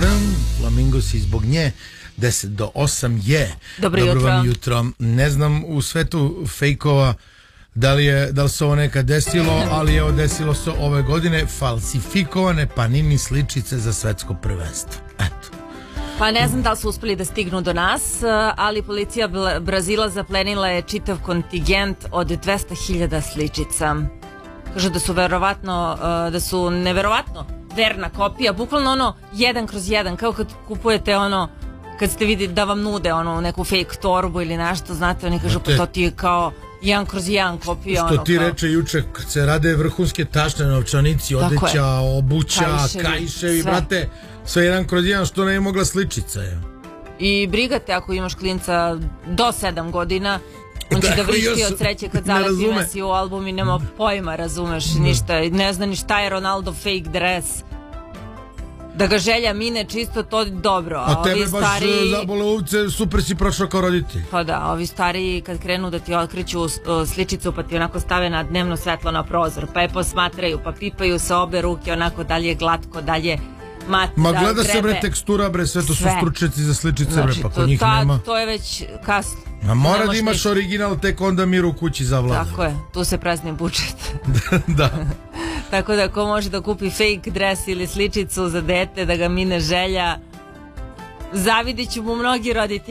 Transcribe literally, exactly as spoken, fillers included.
dan, Flamingosi zbog nje, deset do osam je. Dobro, Dobro jutro. vam jutro. Ne znam u svetu fejkova da li, je, da li se ovo nekad desilo, ali evo desilo se ove godine falsifikovane panini sličice za svetsko prvenstvo. Eto. Pa ne znam da li su uspeli da stignu do nas, ali policija Brazila zaplenila je čitav kontingent od dvesta hiljada sličica. Kaže da su verovatno, da su neverovatno verna kopija, bukvalno ono jedan kroz jedan, kao kad kupujete ono, kad ste vidjeli da vam nude ono neku fake torbu ili nešto, znate, oni kažu pa to ti je kao jedan kroz jedan kopija. Što ono, ti kao... reče juče, kad se rade vrhunske tašne novčanici, odeća, obuća, kajševi, kajševi, sve. brate, sve jedan kroz jedan, što ne je mogla sličica. Je. I briga te ako imaš klinca do sedam godina, on će da vrišti od sreće kad zaleti nas i u album i nema pojma, razumeš, ništa, ne zna ni šta je Ronaldo fake dress. Da ga želja mine čisto, to dobro. A, a tebe ovi baš stariji... zabole uvce, super si prošao kao roditelj. Pa da, ovi stariji kad krenu da ti otkreću sličicu pa ti onako stave na dnevno svetlo na prozor, pa je posmatraju, pa pipaju sa obe ruke onako da li je glatko, da li je mat, ma da gleda grebe. se bre tekstura bre, sve to su Sve. stručnjaci za sličice Znači, bre, pa kod to, njih ta, nema. To je već kasno. A mora Nemaš da imaš ništa. original, tek onda mir u kući zavlada. Tako je, tu se prazni budžet. Da. Tako da ko može da kupi fake dres ili sličicu za dete da ga mine želja, zavidit ću mu mnogi roditelji.